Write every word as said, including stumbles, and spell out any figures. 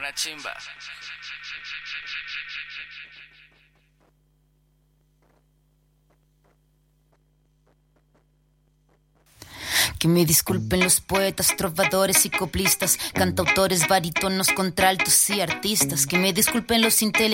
Buena chimba. Que me disculpen los poetas, trovadores y coplistas, cantautores, barítonos, contraltos y artistas. Que me disculpen los intelectuales